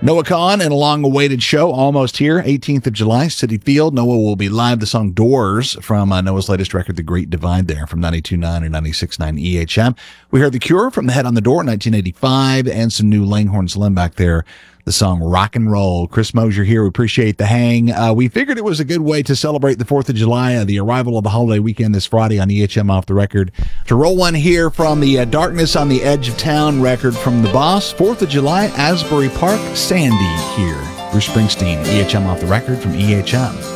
Noah Kahan and a long-awaited show almost here, 18th of July, Citi Field. Noah will be live. The song Doors from Noah's latest record, The Great Divide, there from 92.9 and 96.9 EHM. We heard The Cure from The Head on the Door, 1985, and some new Langhorne Slim back there. The song Rock and Roll. Chris Mosier here. We appreciate the hang. We figured it was a good way to celebrate the 4th of July, the arrival of the holiday weekend this Friday on EHM Off the Record. To roll one here from the Darkness on the Edge of Town record from The Boss. 4th of July, Asbury Park, Sandy here. Bruce Springsteen, EHM Off the Record from EHM.